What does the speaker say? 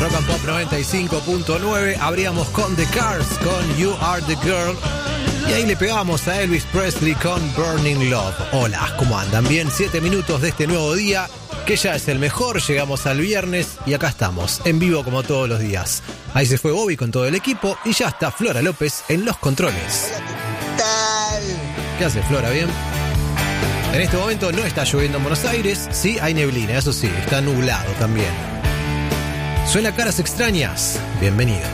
Rock and Pop 95.9. Abríamos con The Cars, con You Are The Girl. Y ahí le pegamos a Elvis Presley con Burning Love. Hola, ¿cómo andan? Bien, 7 minutos de este nuevo día, que ya es el mejor. Llegamos al viernes y acá estamos, en vivo como todos los días. Ahí se fue Bobby con todo el equipo y ya está Flora López en los controles. Hola, ¿qué tal? ¿Qué hace, Flora? ¿Bien? En este momento no está lloviendo en Buenos Aires. Sí, hay neblina, eso sí, está nublado también. Suena Caras Extrañas. Bienvenido.